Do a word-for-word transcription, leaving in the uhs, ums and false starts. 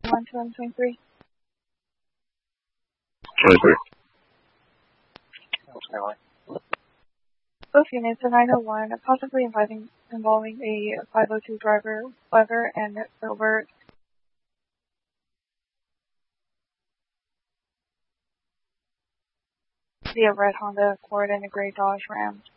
one twenty twenty-three. twenty-three. Both units are nine oh one, possibly involving, involving a five oh two driver, Weber and Filbert. The red Honda Accord and a gray Dodge Ram.